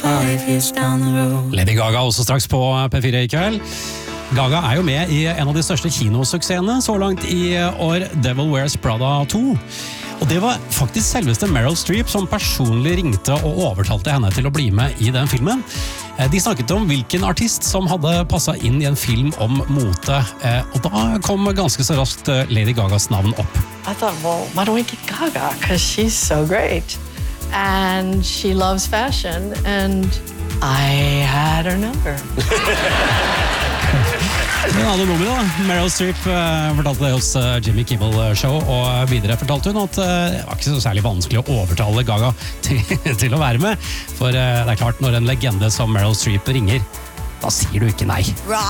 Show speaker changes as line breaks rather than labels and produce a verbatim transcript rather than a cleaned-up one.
five years down the road.
Lady Gaga også straks på P fire i kveld. Gaga er jo med i en av de største kinosuksessene så langt i år, Devil Wears Prada to. Og det var faktisk selveste Meryl Streep som personlig ringte og overtalte henne til å bli med i den filmen. De snakket om hvilken artist som hadde passet inn i en film om mote, og da kom ganske så raskt Lady Gagas navn opp.
I thought, well, why don't we get Gaga? Because she's so great. And she loves fashion, and I had her number.
Den hadde nummeret da. Meryl Streep uh, fortalte det hos uh, Jimmy Kimmel Show, og videre fortalte hun at uh, det var ikke så særlig vanskelig å overtale Gaga til, til å være med. For uh, det er klart, når en legende som Meryl Streep ringer, da sier du ikke nei.